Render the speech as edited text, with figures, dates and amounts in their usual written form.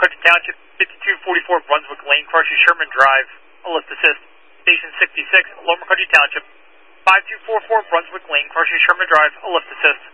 McCutcheon Township, 5244 Brunswick Lane, Crushing Sherman Drive, a lift assist. Station 66, Lower McCutcheon Township, 5244 Brunswick Lane, Crushing Sherman Drive, a lift assist.